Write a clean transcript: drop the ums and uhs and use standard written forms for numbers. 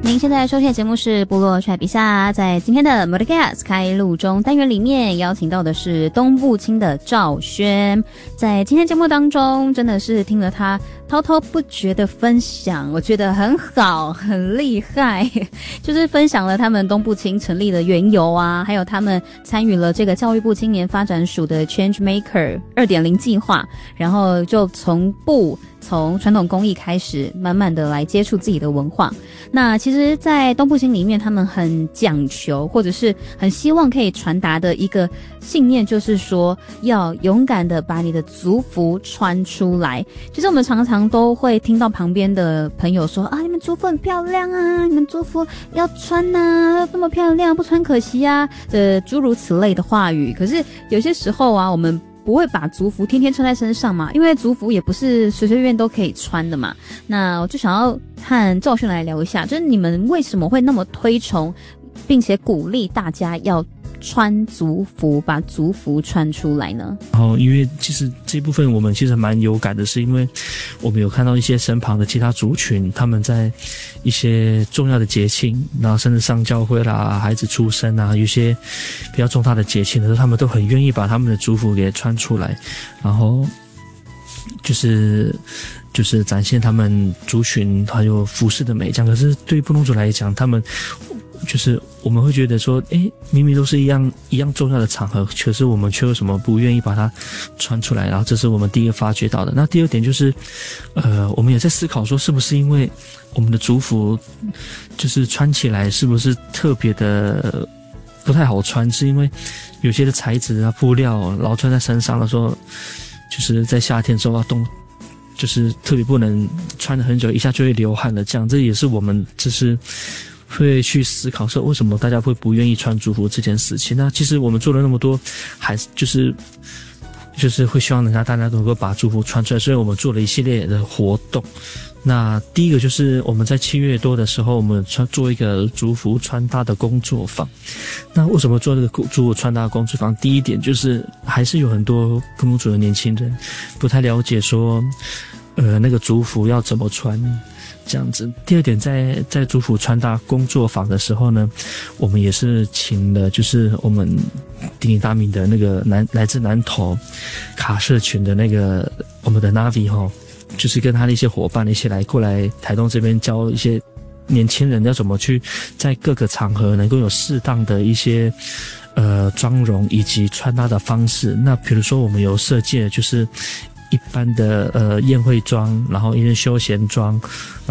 您现在收听的节目是部落帅比萨，在今天的 Mordecast 开录中单元里面邀请到的是东部青的赵轩。在今天节目当中真的是听了他滔滔不绝的分享，我觉得很好，很厉害，就是分享了他们东部青成立的缘由啊，还有他们参与了这个教育部青年发展署的 Change Maker 2.0 计划，然后就从传统工艺开始慢慢的来接触自己的文化。那其实在东部青里面他们很讲求或者是很希望可以传达的一个信念，就是说要勇敢的把你的族服穿出来。其实我们常常都会听到旁边的朋友说啊，你们族服很漂亮啊，你们族服要穿啊，这么漂亮不穿可惜啊，诸如此类的话语。可是有些时候啊，我们不会把族服天天穿在身上嘛，因为族服也不是随随便便都可以穿的嘛。那我就想要和赵轩来聊一下，就是你们为什么会那么推崇并且鼓励大家要穿族服，把族服穿出来呢？ 因为其实这部分我们其实蛮有感的，是因为我们有看到一些身旁的其他族群，他们在一些重要的节庆，然后甚至上教会啦，孩子出生啊，有些比较重大的节庆的时候，他们都很愿意把他们的族服给穿出来，然后就是展现他们族群还有服饰的美这样。可是对于布农族来讲，他们就是我们会觉得说，明明都是一样重要的场合，可是我们却为什么不愿意把它穿出来？然后这是我们第一个发觉到的。那第二点就是，我们也在思考说，是不是因为我们的族服就是穿起来是不是特别的不太好穿？是因为有些的材质啊、布料，然后穿在身上的时候，就是在夏天的时候要冻，就是特别不能穿得很久，一下就会流汗了。这样，这也是我们就是会去思考说，为什么大家会不愿意穿族服这件事情。那其实我们做了那么多，还是就是会希望大家能够把族服穿出来，所以我们做了一系列的活动。那第一个就是我们在7月多的时候，我们做一个族服穿搭的工作坊。那为什么做这个族服穿搭工作坊？第一点就是还是有很多布农族的年轻人不太了解说那个族服要怎么穿这样子。第二点，在族服穿搭工作坊的时候呢，我们也是请了就是我们鼎鼎大名的那个来自南投卡社群的那个我们的 Navi 就是跟他的一些伙伴一起过来台东这边教一些年轻人要怎么去在各个场合能够有适当的一些妆容以及穿搭的方式。那比如说我们有设计的就是一般的宴会装，然后一些休闲装，